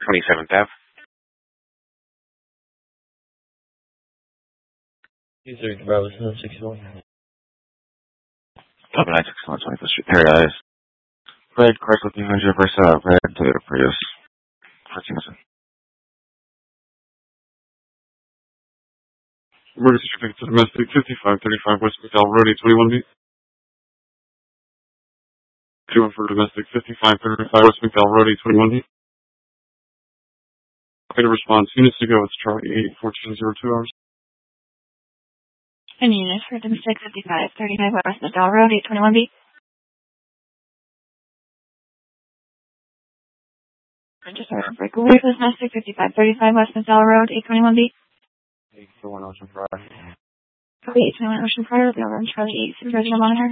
27th Ave. User Bravo 761. Top 961 25th Street, Paradise. Red Chrysler 300 Versa, red Toyota Prius. 14. Emergency traffic to domestic 5535 West McDowell Road, 821B. 21 for domestic 5535 West McDowell Road, 821B. Okay to response. Units to go. It's Charlie 81402 hours. And units for domestic 5535 West McDowell Road, 821B. Register breakaway for domestic 5535 West McDowell Road, 821B. 821 Ocean Drive. Copy 821 Ocean Drive, the orange Charlie 8, supervisor monitor.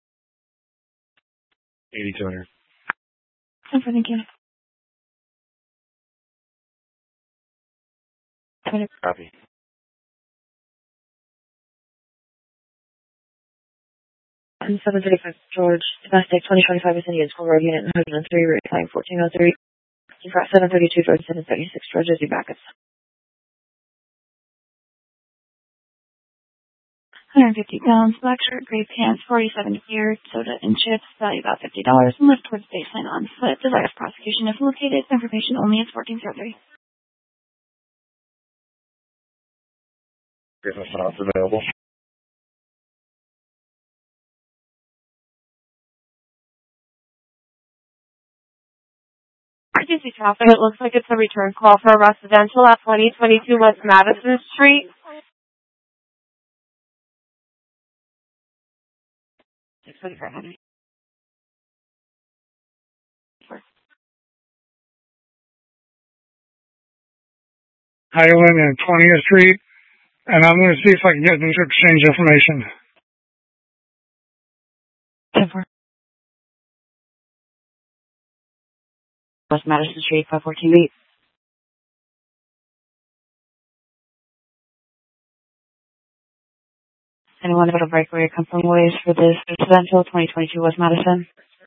8200. Thank you. Copy. And 735 George, domestic 2025 is Indian School Road Unit 103, route flying 1403. You've got 732 George, 736 George, as your backups. 150 pounds, black shirt, gray pants, 47 gear, soda and chips, value about $50, and lift towards baseline on foot. Desires prosecution if located. Information only is 1403. Business house available. Emergency traffic. It looks like it's a return call for a residential at 2022 West Madison Street. 645. Highland and 20th Street, and I'm going to see if I can get them to exchange information. 10-4. West Madison Street, 514B. Anyone able to breakaway or come from ways for this residential 2022 West Madison?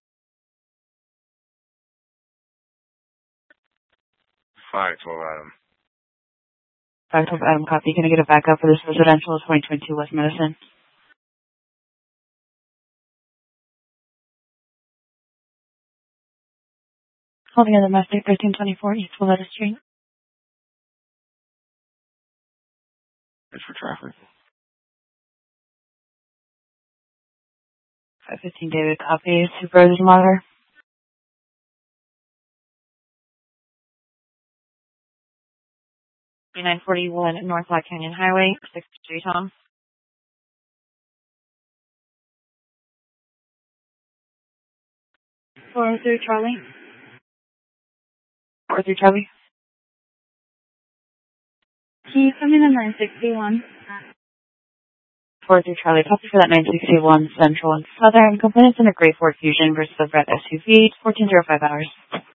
512 Adam. 512 Adam, copy. Can I get a backup for this residential 2022 West Madison? Holding on domestic 1324 East Willetta Street. It's for traffic. 515 David, copy. Supervisor monitor. B941 North Black Canyon Highway, 6th Street, Tom. 403 Charlie. 403 Charlie. Can you come in at 961? 403 Charlie, copy for that 961 Central and Southern. Complainants in a Gray Ford Fusion versus a red SUV, 1405 hours.